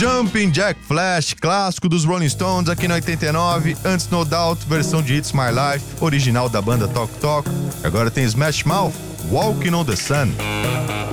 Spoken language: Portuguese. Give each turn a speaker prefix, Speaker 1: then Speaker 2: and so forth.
Speaker 1: Jumping Jack Flash, clássico dos Rolling Stones aqui no 89. Antes No Doubt, versão de It's My Life, original da banda Talk Talk. Agora tem Smash Mouth, Walking on the Sun.